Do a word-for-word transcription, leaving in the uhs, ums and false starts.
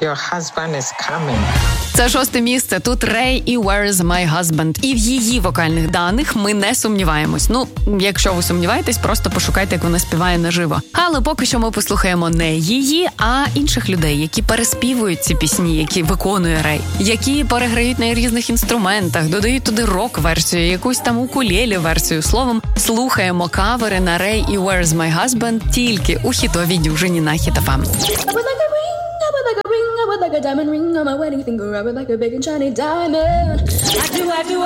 Your husband is coming. Це шосте місце. Тут Рей і Where is my husband. І в її вокальних даних ми не сумніваємось. Ну, якщо ви сумніваєтесь, просто пошукайте, як вона співає наживо. Але поки що ми послухаємо не її, а інших людей, які переспівують ці пісні, які виконує Рей, які переграють на різних інструментах, додають туди рок-версію, якусь там укулелі-версію. Словом, слухаємо кавери на Рей і Where is my husband тільки у хітовій дюжині на Хіт еф ем. Like a ring, I would like a diamond ring on my wedding finger. I would like a big and shiny diamond. I do, I do.